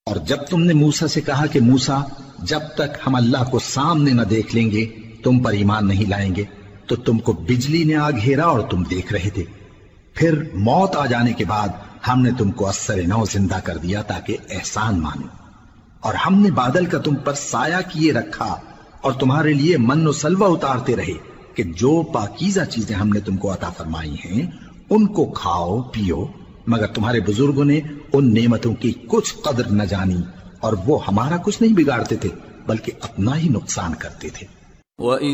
और जब तुमने मूसा से कहा कि मूसा, जब तक हम अल्लाह को सामने न देख लेंगे तुम पर ईमान नहीं लाएंगे, तो तुमको बिजली ने आ घेरा और तुम देख रहे थे। फिर मौत आ जाने के बाद हमने तुमको अस्सर नौ जिंदा कर दिया ताकि एहसान मानो। और हमने बादल का तुम पर साया किए रखा और तुम्हारे लिए मन और सलवा उतारते रहे कि जो पाकीज़ा चीजें हमने तुमको अता फरमाई हैं उनको खाओ पियो, मगर तुम्हारे बुजुर्गों ने उन नेमतों की कुछ कदर न जानी और वो हमारा कुछ नहीं बिगाड़ते थे बल्कि अपना ही नुकसान करते थे।